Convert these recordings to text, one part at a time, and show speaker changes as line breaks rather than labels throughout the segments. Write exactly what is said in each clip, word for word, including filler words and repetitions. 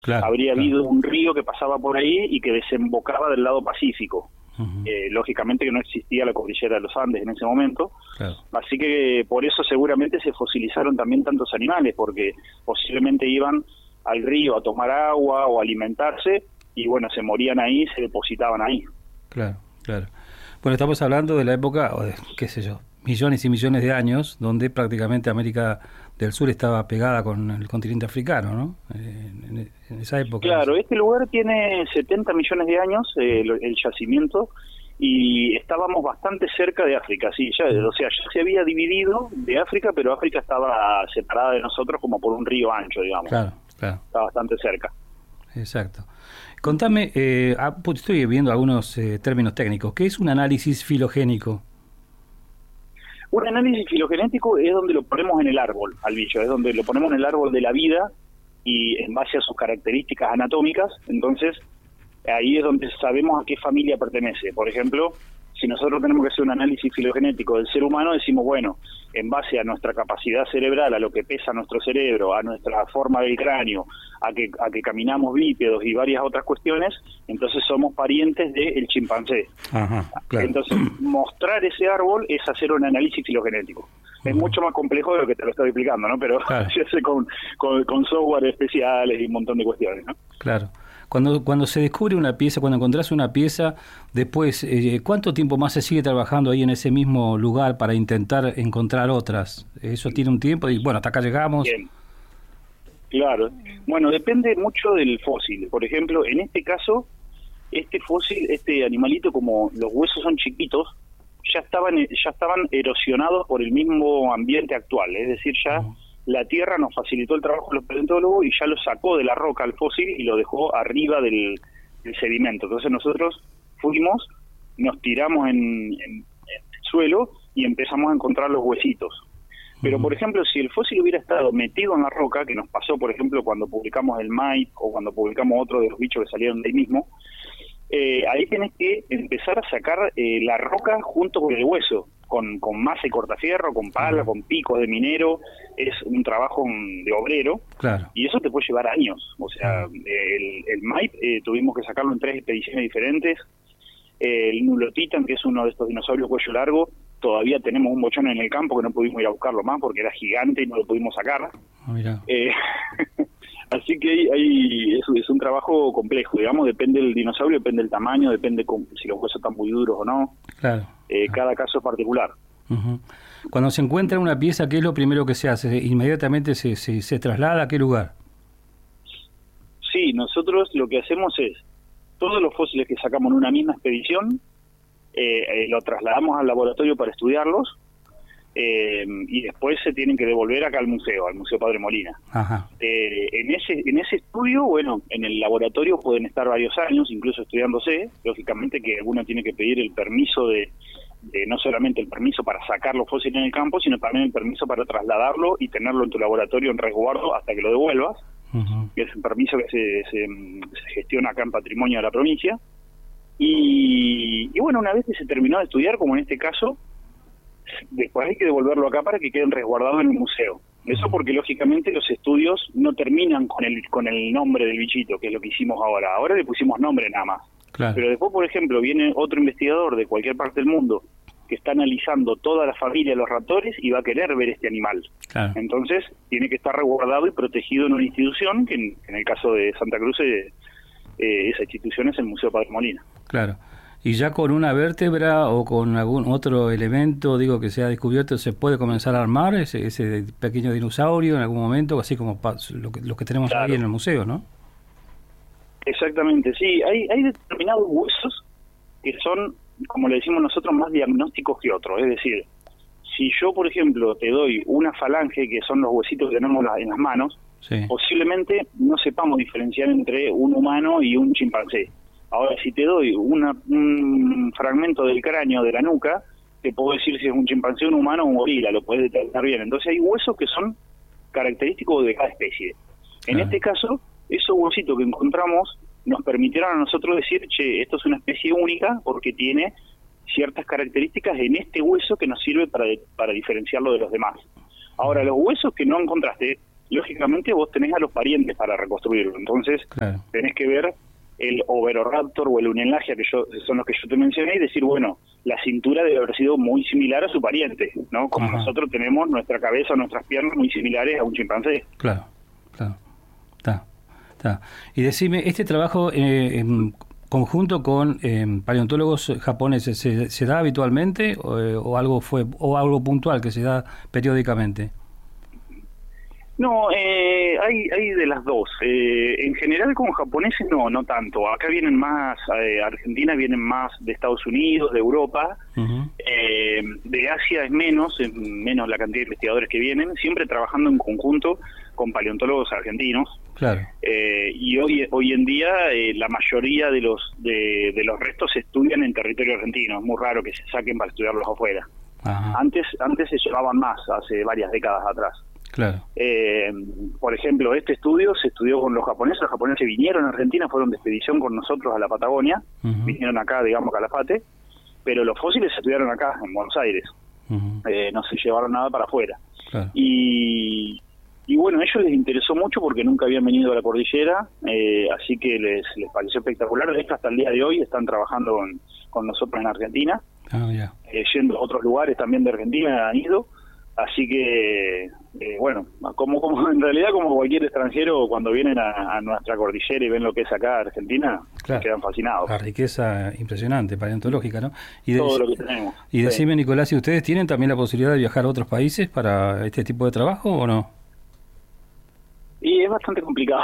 Claro,
habría
claro.
habido un río que pasaba por ahí y que desembocaba del lado Pacífico.
Uh-huh.
Eh, lógicamente que no existía la cordillera de los Andes en ese momento,
Claro.
así que por eso seguramente se fosilizaron también tantos animales, porque posiblemente iban al río a tomar agua o a alimentarse, y bueno, se morían ahí, se depositaban ahí.
Claro, claro. Bueno, estamos hablando de la época, o de, qué sé yo, millones y millones de años, donde prácticamente América del Sur estaba pegada con el continente africano, ¿no? Eh, en, en esa época.
Claro, este lugar tiene setenta millones de años, eh, el, el yacimiento, y estábamos bastante cerca de África, sí, ya, o sea, ya se había dividido de África, pero África estaba separada de nosotros como por un río ancho, digamos.
Claro, claro.
Está bastante cerca.
Exacto. Contame, eh, estoy viendo algunos eh, términos técnicos. ¿Qué es un análisis filogénico?
Un análisis filogenético es donde lo ponemos en el árbol al bicho, es donde lo ponemos en el árbol de la vida y en base a sus características anatómicas, entonces ahí es donde sabemos a qué familia pertenece. Por ejemplo, si nosotros tenemos que hacer un análisis filogenético del ser humano, decimos, bueno, en base a nuestra capacidad cerebral, a lo que pesa nuestro cerebro, a nuestra forma del cráneo, a que a que caminamos bípedos y varias otras cuestiones, entonces somos parientes del chimpancé.
Ajá, claro.
Entonces, mostrar ese árbol es hacer un análisis filogenético. Es uh-huh. mucho más complejo de lo que te lo estoy explicando, ¿no? Pero
claro.
se hace con, con, con software especiales y un montón de cuestiones, ¿no?
Claro. Cuando cuando se descubre una pieza, cuando encontrás una pieza, después, eh, ¿cuánto tiempo más se sigue trabajando ahí en ese mismo lugar para intentar encontrar otras? ¿Eso tiene un tiempo? Y bueno, hasta acá llegamos.
Bien. Claro. Bueno, depende mucho del fósil. Por ejemplo, en este caso, este fósil, este animalito, como los huesos son chiquitos, ya estaban ya estaban erosionados por el mismo ambiente actual. Es decir, ya... Uh-huh. La Tierra nos facilitó el trabajo de los paleontólogos y ya lo sacó de la roca al fósil y lo dejó arriba del, del sedimento. Entonces nosotros fuimos, nos tiramos en, en, en el suelo y empezamos a encontrar los huesitos. Pero, por ejemplo, si el fósil hubiera estado metido en la roca, que nos pasó, por ejemplo, cuando publicamos el M A I P o cuando publicamos otro de los bichos que salieron de ahí mismo, eh, ahí tenés que empezar a sacar eh, la roca junto con el hueso, con, con masa y cortafierro, con pala, con picos de minero. Es un trabajo de obrero,
claro.
Y eso te puede llevar años. O sea, el, el M A I P eh, tuvimos que sacarlo en tres expediciones diferentes. El Nulotitan, que es uno de estos dinosaurios cuello largo, todavía tenemos un bochón en el campo que no pudimos ir a buscarlo más porque era gigante y no lo pudimos sacar.
Oh, mira.
Eh, así que hay, hay, es, es un trabajo complejo, digamos, depende del dinosaurio, depende del tamaño, depende con, si los huesos están muy duros o no.
Claro.
Eh, cada caso es particular.
Uh-huh. Cuando se encuentra una pieza, ¿qué es lo primero que se hace? ¿Inmediatamente se, se, se traslada a qué lugar?
Sí, nosotros lo que hacemos es, todos los fósiles que sacamos en una misma expedición, eh, eh, lo trasladamos al laboratorio para estudiarlos, eh, y después se tienen que devolver acá al museo, al Museo Padre Molina.
Ajá.
Eh, en ese en ese estudio, bueno, en el laboratorio pueden estar varios años, incluso estudiándose. Lógicamente que uno tiene que pedir el permiso de, de no solamente el permiso para sacar los fósiles en el campo, sino también el permiso para trasladarlo y tenerlo en tu laboratorio en resguardo hasta que lo devuelvas. Uh-huh. Que es un permiso que se, se, se gestiona acá en Patrimonio de la provincia. Y, y bueno, una vez que se terminó de estudiar, como en este caso, después hay que devolverlo acá para que queden resguardados en el museo. Eso porque lógicamente los estudios no terminan con el con el nombre del bichito, que es lo que hicimos ahora. Ahora le pusimos nombre nada más.
Claro.
Pero después, por ejemplo, viene otro investigador de cualquier parte del mundo que está analizando toda la familia de los ratones y va a querer ver este animal.
Claro.
Entonces tiene que estar resguardado y protegido en una institución, que en, en el caso de Santa Cruz, eh, eh, esa institución es el Museo Padre Molina.
Claro. Y ya con una vértebra o con algún otro elemento, digo, que se ha descubierto, ¿se puede comenzar a armar ese, ese pequeño dinosaurio en algún momento, así como lo que, lo que tenemos claro. ahí en el museo, ¿no?
Exactamente, sí. Hay, hay determinados huesos que son, como le decimos nosotros, más diagnósticos que otros. Es decir, si yo, por ejemplo, te doy una falange, que son los huesitos que tenemos en las manos, sí. posiblemente no sepamos diferenciar entre un humano y un chimpancé. Ahora, si te doy una, un fragmento del cráneo de la nuca, te puedo decir si es un chimpancé, un humano o un gorila, lo puedes detectar bien. Entonces hay huesos que son característicos de cada especie. En ah. este caso, esos huesitos que encontramos nos permitieron a nosotros decir, che, esto es una especie única porque tiene ciertas características en este hueso que nos sirve para, para diferenciarlo de los demás. Ahora, los huesos que no encontraste, lógicamente vos tenés a los parientes para reconstruirlo. Entonces, claro, tenés que ver el Oviraptor o el Unalagia, que yo, son los que yo te mencioné, y decir, bueno, la cintura debe haber sido muy similar a su pariente, ¿no? Como Ajá. nosotros tenemos nuestra cabeza o nuestras piernas muy similares a un chimpancé.
Claro, claro. Está, está. Y decime, este trabajo eh, en conjunto con eh, paleontólogos japoneses, ¿se, se da habitualmente o, eh, o algo fue o algo puntual que se da periódicamente?
No, eh, hay, hay de las dos. Eh, en general con japoneses no, no tanto. Acá vienen más, eh, Argentina vienen más de Estados Unidos, de Europa. Uh-huh. eh, de Asia es menos, es menos la cantidad de investigadores que vienen, siempre trabajando en conjunto con paleontólogos argentinos.
Claro.
Eh, y hoy hoy en día eh, la mayoría de los de, de los restos se estudian en territorio argentino. Es muy raro que se saquen para estudiarlos afuera. Ajá. Antes antes se llevaban más, hace varias décadas atrás.
Claro.
Eh, por ejemplo, este estudio se estudió con los japoneses. Los japoneses vinieron a Argentina, fueron de expedición con nosotros a la Patagonia, uh-huh. vinieron acá, digamos, a Calafate, pero los fósiles se estudiaron acá, en Buenos Aires. Uh-huh. Eh, no se llevaron nada para afuera. Claro. Y, y bueno, a ellos les interesó mucho porque nunca habían venido a la cordillera, eh, así que les, les pareció espectacular. De hecho, hasta el día de hoy están trabajando con, con nosotros en Argentina, oh, yeah. eh, yendo a otros lugares también de Argentina han ido. Así que, eh, bueno, como como en realidad como cualquier extranjero, cuando vienen a, a nuestra cordillera y ven lo que es acá Argentina, claro, quedan fascinados.
La riqueza impresionante, paleontológica, ¿no? Y de,
todo lo que tenemos.
Y decime, sí. Nicolás, ¿y ustedes tienen también la posibilidad de viajar a otros países para este tipo de trabajo o no?
Y es bastante complicado,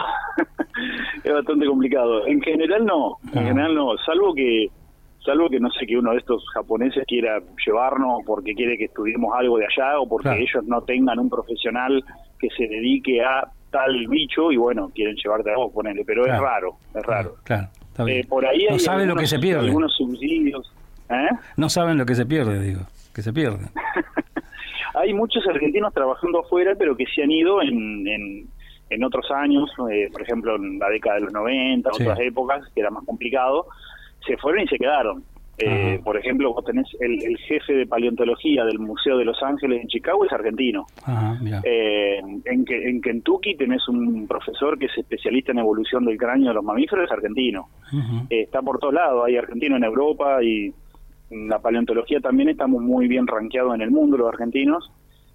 es bastante complicado. En general no, en ah. general no, salvo que... salvo que no sé, que uno de estos japoneses quiera llevarnos porque quiere que estudiemos algo de allá o porque claro. ellos no tengan un profesional que se dedique a tal bicho y bueno, quieren llevarte a vos, ponele, pero claro. es raro, es raro.
Claro, está bien.
Eh, por ahí
no
hay
saben
algunos,
lo que se pierde.
Algunos subsidios. ¿Eh?
No saben lo que se pierde, digo, que se pierde.
Hay muchos argentinos trabajando afuera, pero que se han ido en, en, en otros años, eh, por ejemplo en la década de los noventa, sí. otras épocas, que era más complicado. Se fueron y se quedaron. Eh, por ejemplo, vos tenés el, el jefe de paleontología del Museo de Los Ángeles en Chicago, es argentino. Ajá, eh, en, en Kentucky tenés un profesor que es especialista en evolución del cráneo de los mamíferos, es argentino. Uh-huh. Eh, está por todos lados, hay argentinos en Europa y en la paleontología también estamos muy bien rankeados en el mundo los argentinos,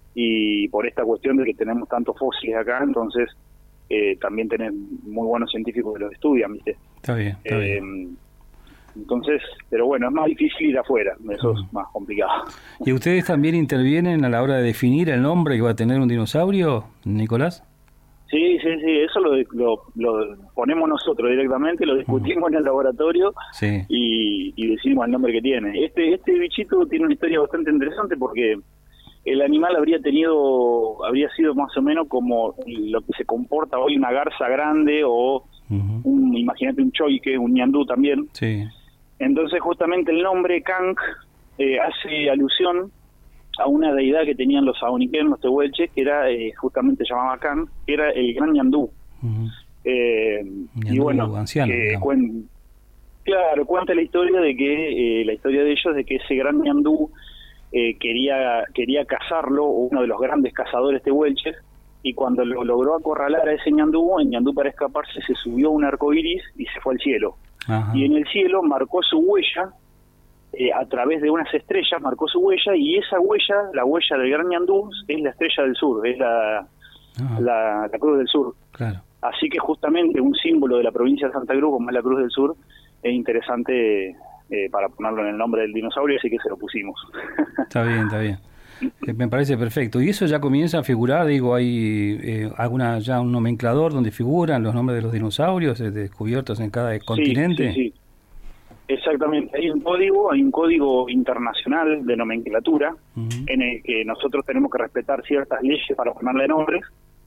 y por esta cuestión de que tenemos tantos fósiles acá, entonces eh, también tenés muy buenos científicos que los estudian, ¿viste?
Está bien, está
eh,
bien.
Entonces, pero bueno, es más difícil ir afuera, eso uh-huh. es más complicado.
¿Y ustedes también intervienen a la hora de definir el nombre que va a tener un dinosaurio, Nicolás?
Sí, sí, sí, eso lo, lo, lo ponemos nosotros directamente, lo discutimos uh-huh. en el laboratorio sí. y, y decimos el nombre que tiene. Este este bichito tiene una historia bastante interesante porque el animal habría tenido, habría sido más o menos como lo que se comporta hoy una garza grande o, uh-huh. un, imagínate un choique, un ñandú también.
Sí.
Entonces justamente el nombre Kank eh, hace alusión a una deidad que tenían los Aoniken, los tehuelches, que era eh, justamente llamaba Kank, que era el gran ñandú. Uh-huh. eh, y bueno,
anciano,
que cuen, claro, cuenta la historia de que eh, la historia de ellos de que ese gran ñandú eh, quería quería cazarlo, uno de los grandes cazadores tehuelches, y cuando lo logró acorralar a ese ñandú, el ñandú para escaparse se subió a un arco iris y se fue al cielo. Ajá. Y en el cielo marcó su huella, eh, a través de unas estrellas marcó su huella, y esa huella, la huella del gran ñandú, es la estrella del sur, es la, la, la Cruz del Sur.
Claro.
Así que justamente un símbolo de la provincia de Santa Cruz, como es la Cruz del Sur, es interesante eh, para ponerlo en el nombre del dinosaurio, así que se lo pusimos. Está
bien, está bien. Me parece perfecto. Y eso ya comienza a figurar, digo, hay eh, alguna ya un nomenclador donde figuran los nombres de los dinosaurios eh, descubiertos en cada
sí,
continente.
Sí, sí. Exactamente. Hay un código, hay un código internacional de nomenclatura uh-huh. en el que nosotros tenemos que respetar ciertas leyes para ponerle nombres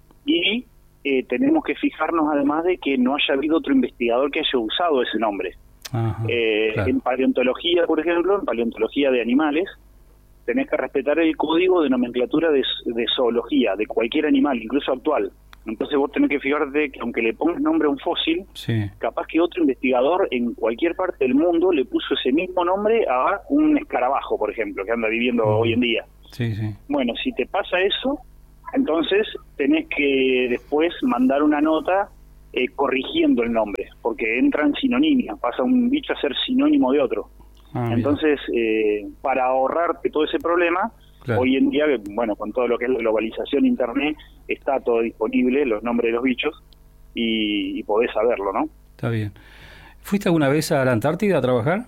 y eh, tenemos que fijarnos además de que no haya habido otro investigador que haya usado ese nombre. Uh-huh, eh, claro. En paleontología, por ejemplo, en paleontología de animales, tenés que respetar el código de nomenclatura de, de zoología, de cualquier animal, incluso actual. Entonces vos tenés que fijarte que aunque le pongas nombre a un fósil,
sí.
capaz que otro investigador en cualquier parte del mundo le puso ese mismo nombre a un escarabajo, por ejemplo, que anda viviendo uh-huh. hoy en día.
Sí, sí.
Bueno, si te pasa eso, Entonces tenés que después mandar una nota eh, corrigiendo el nombre, porque entra en sinonimia, pasa un bicho a ser sinónimo de otro. Ah, Entonces, eh, para ahorrarte todo ese problema, claro. Hoy en día, bueno, con todo lo que es la globalización de Internet, está todo disponible, los nombres de los bichos, y, y podés saberlo, ¿no?
Está bien. ¿Fuiste alguna vez a la Antártida a trabajar?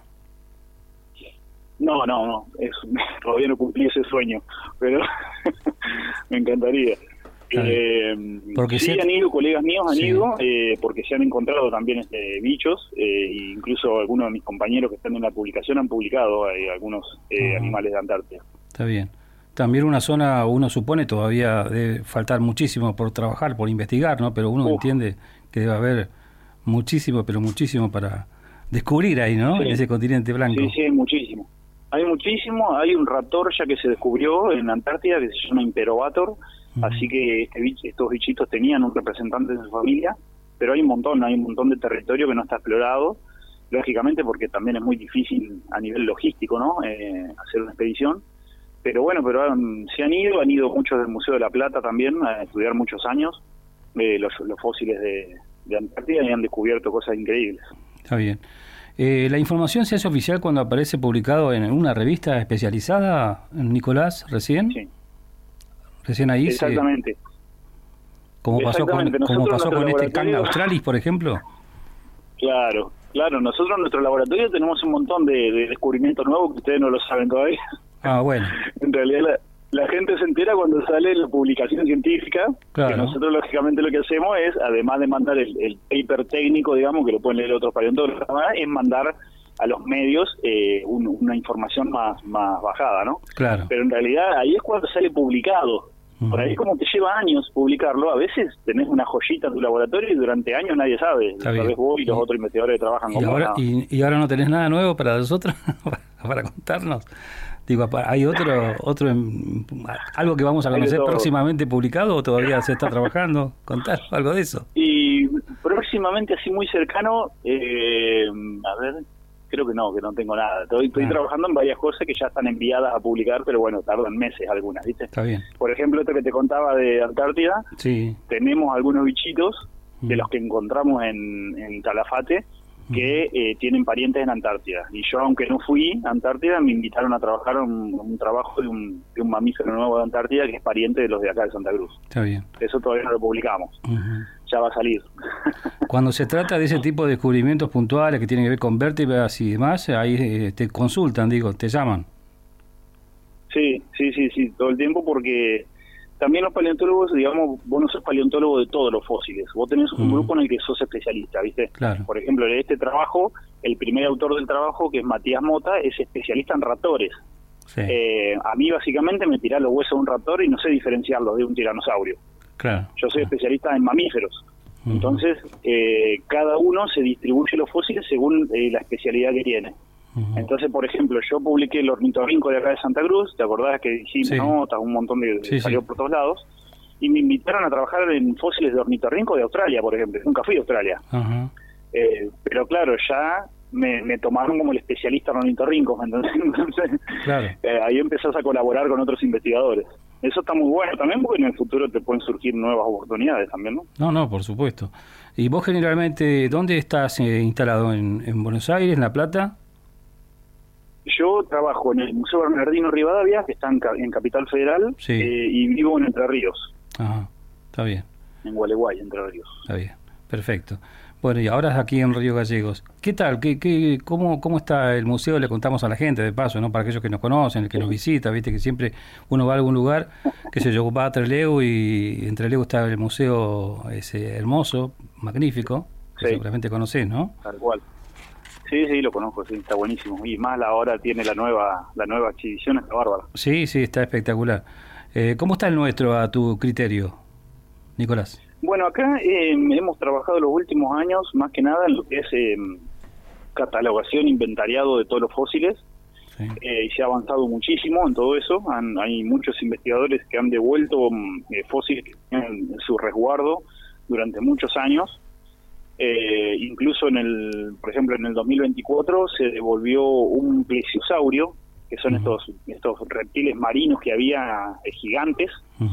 No, no, no, es, todavía no cumplí ese sueño, pero me encantaría. Eh, porque sí, se... han ido, colegas míos han sí. ido, eh, porque se han encontrado también este, bichos, eh, incluso algunos de mis compañeros que están en la publicación han publicado eh, algunos eh, uh-huh. animales de Antártida.
Está bien. También una zona, uno supone, todavía debe faltar muchísimo por trabajar, por investigar, ¿no? Pero uno uh. entiende que debe haber muchísimo, pero muchísimo para descubrir ahí, ¿no? Sí. En ese continente blanco.
Sí, sí, hay muchísimo. Hay muchísimo, hay un raptor ya que se descubrió en Antártida que se llama Imperobator. Así que este bich, estos bichitos tenían un representante en su familia, pero hay un montón, hay un montón de territorio que no está explorado, lógicamente porque también es muy difícil a nivel logístico, ¿no? Eh, hacer una expedición. Pero bueno, pero um, se han ido, han ido muchos del Museo de la Plata también a estudiar muchos años eh, los, los fósiles de, de Antártida y han descubierto cosas increíbles.
Está bien. Eh, ¿La información se hace oficial cuando aparece publicado en una revista especializada, Nicolás, recién?
Sí.
Recién ahí
Exactamente.
Se... Como pasó con, como pasó con este Kanga australis, por ejemplo.
Claro, claro. Nosotros en nuestro laboratorio tenemos un montón de, de descubrimientos nuevos que ustedes no lo saben todavía.
Ah, bueno.
En realidad la, la gente se entera cuando sale la publicación científica. Claro. Que nosotros lógicamente lo que hacemos es, además de mandar el, el paper técnico, digamos, que lo pueden leer otros paleontólogos, es mandar a los medios eh, un, una información más, más bajada, ¿no?
Claro.
Pero en realidad ahí es cuando sale publicado. Por ahí como que lleva años publicarlo. A veces tenés una joyita en tu laboratorio y durante años nadie sabe. Sabés vos y los otros investigadores que trabajan con
¿Y ahora, y, ¿Y ahora no tenés nada nuevo para nosotros? Para contarnos. Digo, ¿hay otro, otro algo que vamos a conocer próximamente publicado o todavía se está trabajando? ¿Contar algo de eso?
Y próximamente, así muy cercano, eh, a ver... Creo que no, que no tengo nada. Estoy, estoy ah. trabajando en varias cosas que ya están enviadas a publicar, pero bueno, tardan meses algunas, ¿viste?
Está bien.
Por ejemplo, esto que te contaba de Antártida,
sí.
Tenemos algunos bichitos de los que encontramos en, en Calafate que eh, tienen parientes en Antártida. Y yo, aunque no fui a Antártida, me invitaron a trabajar en un, un trabajo de un, de un mamífero nuevo de Antártida que es pariente de los de acá de Santa Cruz.
Está bien.
Eso todavía no lo publicamos. Uh-huh. Ya va a salir.
Cuando se trata de ese tipo de descubrimientos puntuales que tienen que ver con vértebras y demás, ahí eh, te consultan, digo, te llaman.
Sí, sí, sí, sí, todo el tiempo, porque también los paleontólogos, digamos, vos no sos paleontólogo de todos los fósiles, vos tenés un mm. grupo en el que sos especialista, ¿viste?
Claro.
Por ejemplo, en este trabajo, el primer autor del trabajo, que es Matías Mota, es especialista en raptores. Sí. Eh, a mí básicamente me tirá los huesos de un raptor y no sé diferenciarlos de un tiranosaurio.
Claro.
Yo soy especialista en mamíferos. Uh-huh. Entonces, eh, cada uno se distribuye los fósiles según eh, la especialidad que tiene. Uh-huh. Entonces, por ejemplo, yo publiqué el ornitorrinco de acá de Santa Cruz, ¿te acordás que hicimos sí. notas, un montón de...
Sí,
salió
sí.
por todos lados, y me invitaron a trabajar en fósiles de ornitorrinco de Australia, por ejemplo. Nunca fui a Australia.
Uh-huh.
Eh, pero claro, ya me, me tomaron como el especialista en ornitorrincos, entonces, entonces
claro.
eh, ahí empezás a colaborar con otros investigadores. Eso está muy bueno también porque en el futuro te pueden surgir nuevas oportunidades también, ¿no?
No, no, por supuesto. ¿Y vos generalmente dónde estás eh, instalado? ¿En, ¿En Buenos Aires, en La Plata?
Yo trabajo en el Museo Bernardino Rivadavia, que está en, en Capital Federal,
sí.
eh, y vivo en Entre Ríos.
Ajá, está bien.
En Gualeguay, Entre Ríos.
Está bien, perfecto. Bueno, y ahora aquí en Río Gallegos. ¿Qué tal? ¿Qué, qué, cómo, ¿Cómo está el museo? Le contamos a la gente, de paso, ¿no? Para aquellos que nos conocen, el que sí. nos visita, viste que siempre uno va a algún lugar, qué sé yo, va a Trelew y en Trelew está el museo ese hermoso, magnífico, que
sí.
seguramente conocés, ¿no?
Tal cual. Sí, sí, lo conozco, sí, está buenísimo. Y más ahora tiene la nueva la nueva exhibición, está bárbara.
Sí, sí, está espectacular. Eh, ¿Cómo está el nuestro a tu criterio, Nicolás?
Bueno, acá eh, hemos trabajado los últimos años más que nada en lo que es eh, catalogación, inventariado de todos los fósiles, sí. eh, y se ha avanzado muchísimo en todo eso. Han, hay muchos investigadores que han devuelto eh, fósiles que tenían en su resguardo durante muchos años. Eh, incluso en el, por ejemplo, en el dos mil veinticuatro se devolvió un plesiosaurio, que son uh-huh. estos estos reptiles marinos que había eh, gigantes,
uh-huh.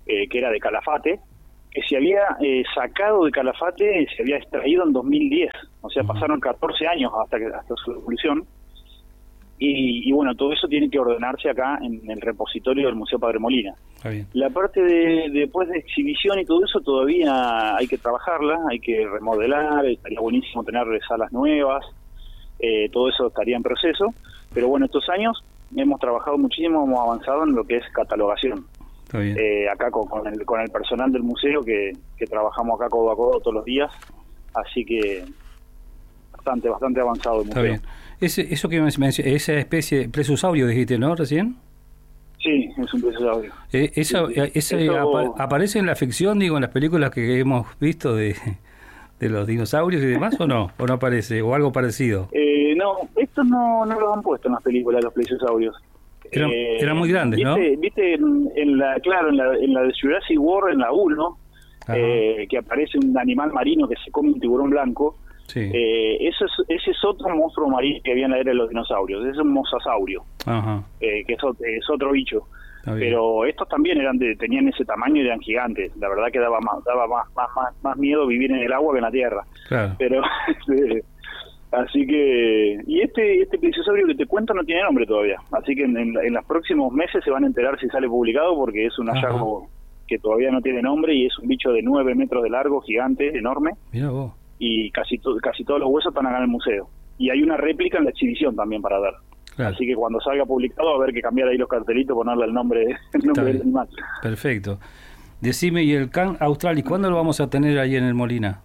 eh, que era de Calafate, que se había eh, sacado de Calafate, se había extraído en dos mil diez, o sea, uh-huh. pasaron catorce años hasta que hasta su devolución, y, y bueno, todo eso tiene que ordenarse acá en el repositorio del Museo Padre Molina. La parte de después de exhibición y todo eso todavía hay que trabajarla, hay que remodelar, estaría buenísimo tener salas nuevas, eh, todo eso estaría en proceso, pero bueno, estos años hemos trabajado muchísimo, hemos avanzado en lo que es catalogación. Eh, acá con, con, el, con el personal del museo que, que trabajamos acá codo a codo todos los días, así que bastante, bastante avanzado el museo.
Está bien. Ese, eso que me mencionó, esa especie de plesiosaurio dijiste, ¿no? Recién.
Sí, es un plesiosaurio.
Eh, eso, sí, sí. Eso, eso apa aparece en la ficción, digo, en las películas que hemos visto de, de los dinosaurios y demás, ¿o no? ¿O no aparece? ¿O algo parecido?
Eh, no, estos no, no los han puesto en las películas, los plesiosaurios.
Eran, eh, eran muy grandes,
¿viste,
¿no?
Viste, en, en la, claro, en la, en la de Jurassic World, en la uno, eh, que aparece un animal marino que se come un tiburón blanco. Sí. Eh, eso es, ese es otro monstruo marino que había en la era de los dinosaurios. Ese es un mosasaurio, eh, que es, es otro bicho. Pero estos también eran de, tenían ese tamaño y eran gigantes. La verdad que daba más, daba más, más, más, más miedo vivir en el agua que en la tierra. Claro. Pero este, así que, y este este plesiosaurio que te cuento no tiene nombre todavía, así que en, en, en los próximos meses se van a enterar si sale publicado, porque es un hallazgo que todavía no tiene nombre y es un bicho de nueve metros de largo, gigante, enorme.
Mirá vos.
Y casi to, casi todos los huesos están acá en el museo, y hay una réplica en la exhibición también para ver. Claro. Así que cuando salga publicado va a haber que cambiar ahí los cartelitos, ponerle el nombre, el nombre del animal.
Perfecto. Decime, ¿y el can australis cuándo lo vamos a tener ahí en el Molina?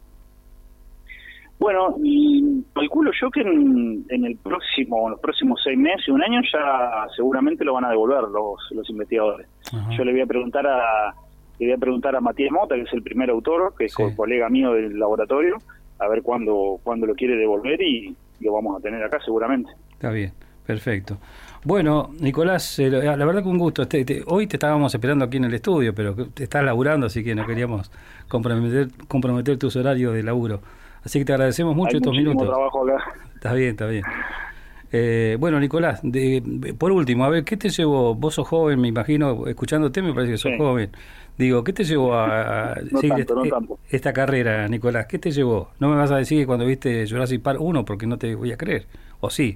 Bueno, y calculo yo que en, en el próximo, en los próximos seis meses, un año, ya seguramente lo van a devolver los, los investigadores. Ajá. Yo le voy a preguntar a le voy a preguntar a Matías Mota, que es el primer autor, que es sí. colega mío del laboratorio, a ver cuándo cuándo lo quiere devolver y lo vamos a tener acá seguramente.
Está bien, perfecto. Bueno, Nicolás, eh, la verdad que un gusto. Te, te, hoy te estábamos esperando aquí en el estudio, pero te estás laburando, así que no queríamos comprometer comprometer tus horarios de laburo. Así que te agradecemos mucho
Hay
estos minutos.
Trabajo acá.
Está bien, está bien. Eh, bueno, Nicolás, de, por último, a ver, ¿qué te llevó? Vos sos joven, me imagino, escuchándote me parece que sos sí. joven. Digo, ¿qué te llevó a, a
no
seguir
tanto,
esta,
no tanto.
esta carrera, Nicolás? ¿Qué te llevó? No me vas a decir que cuando viste Jurassic Park uno, porque no te voy a creer. ¿O sí?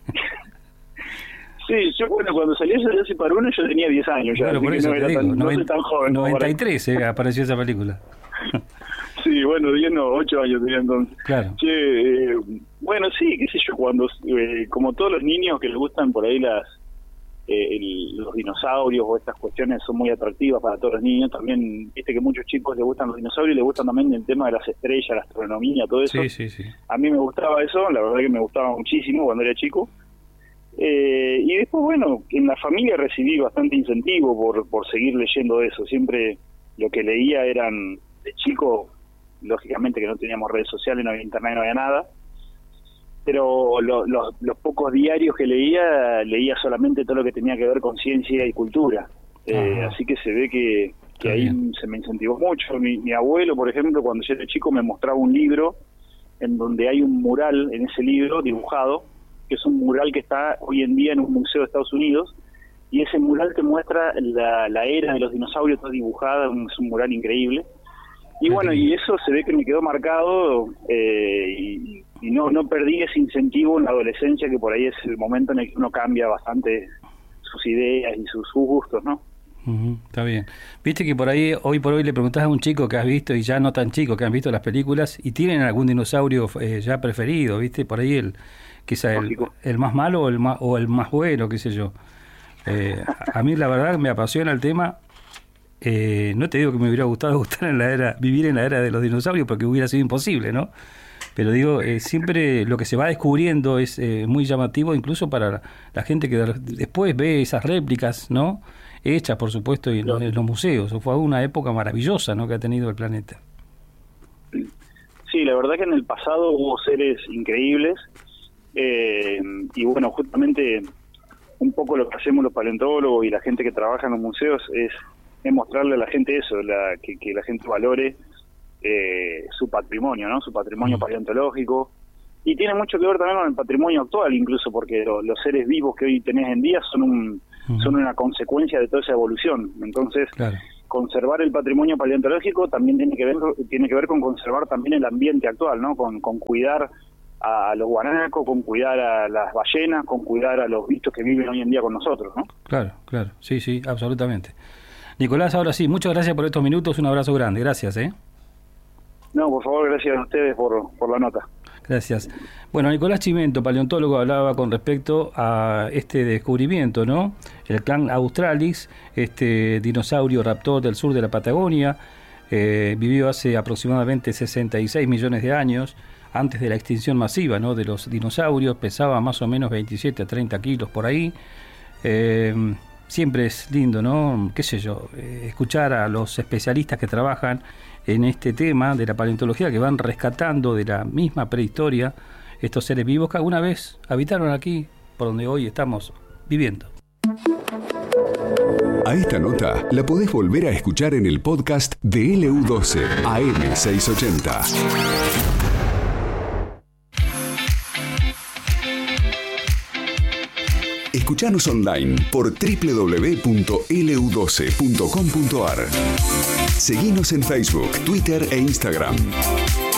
Sí, yo bueno, cuando salió Jurassic Park uno yo tenía diez años ya.
Bueno, por eso
no
te digo,
tan,
noventa,
no soy tan joven.
noventa y tres eh, apareció esa película.
Sí, bueno, diez no, ocho años tenía entonces.
Claro.
Che, eh, bueno, sí, qué sé yo, cuando, eh, como todos los niños que les gustan por ahí las eh, el, los dinosaurios o estas cuestiones son muy atractivas para todos los niños, también, viste que muchos chicos les gustan los dinosaurios y les gustan también el tema de las estrellas, la astronomía, todo eso.
Sí, sí, sí.
A mí me gustaba eso, la verdad que me gustaba muchísimo cuando era chico. Eh, y después, bueno, en la familia recibí bastante incentivo por, por seguir leyendo eso. Siempre lo que leía eran, de chico, lógicamente que no teníamos redes sociales, no había internet, no había nada, pero lo, lo, los pocos diarios que leía, leía solamente todo lo que tenía que ver con ciencia y cultura. Eh, así que se ve que, que ahí bien. Se me incentivó mucho. Mi, mi abuelo, por ejemplo, cuando yo era chico me mostraba un libro en donde hay un mural en ese libro dibujado, que es un mural que está hoy en día en un museo de Estados Unidos, y ese mural te muestra la, la era de los dinosaurios toda dibujada, es un mural increíble. Y bueno, y eso se ve que me quedó marcado, eh, y, y no no perdí ese incentivo en la adolescencia, que por ahí es el momento en el que uno cambia bastante sus ideas y sus, sus gustos, ¿no?
Uh-huh, está bien. Viste que por ahí, hoy por hoy le preguntás a un chico que has visto, y ya no tan chico, que han visto las películas, y tienen algún dinosaurio eh, ya preferido, ¿viste? Por ahí el quizá el, el más malo o el más, o el más bueno, qué sé yo. Eh, a mí la verdad me apasiona el tema. Eh, no te digo que me hubiera gustado gustar en la era, vivir en la era de los dinosaurios, porque hubiera sido imposible, ¿no? Pero digo, eh, siempre lo que se va descubriendo es eh, muy llamativo, incluso para la, la gente que después ve esas réplicas, ¿no? Hechas, por supuesto, en los, en los museos. Fue una época maravillosa, ¿no?, que ha tenido el planeta.
Sí, la verdad que en el pasado hubo seres increíbles, eh, y bueno, justamente un poco lo que hacemos los paleontólogos y la gente que trabaja en los museos es, es mostrarle a la gente eso, la, que, que la gente valore eh, su patrimonio, ¿no? Su patrimonio mm. paleontológico. Y tiene mucho que ver también con el patrimonio actual, incluso porque lo, los seres vivos que hoy tenés en día son un mm. son una consecuencia de toda esa evolución. Entonces, claro. conservar el patrimonio paleontológico también tiene que ver tiene que ver con conservar también el ambiente actual, ¿no? Con, con cuidar a los guanacos, con cuidar a las ballenas, con cuidar a los bichos que viven hoy en día con nosotros, ¿no?
Claro, claro, sí, sí, absolutamente. Nicolás, ahora sí, muchas gracias por estos minutos, un abrazo grande, gracias, ¿eh?
No, por favor, gracias a ustedes por, por la nota.
Gracias. Bueno, Nicolás Chimento, paleontólogo, hablaba con respecto a este descubrimiento, ¿no? El clan Australis, este dinosaurio raptor del sur de la Patagonia, eh, vivió hace aproximadamente sesenta y seis millones de años, antes de la extinción masiva, ¿no? De los dinosaurios, pesaba más o menos veintisiete a treinta kilos por ahí. Eh, siempre es lindo, ¿no? Qué sé yo, eh, escuchar a los especialistas que trabajan en este tema de la paleontología, que van rescatando de la misma prehistoria estos seres vivos que alguna vez habitaron aquí, por donde hoy estamos viviendo.
A esta nota la podés volver a escuchar en el podcast de L U doce A M seiscientos ochenta. Escuchanos online por doble u doble u doble u punto L U doce punto com punto A R. Seguinos en Facebook, Twitter e Instagram.